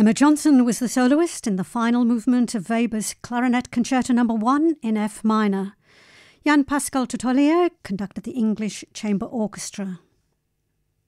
Emma Johnson was the soloist in the final movement of Weber's Clarinet Concerto No. 1 in F minor. Jan Pascal Tutolier conducted the English Chamber Orchestra.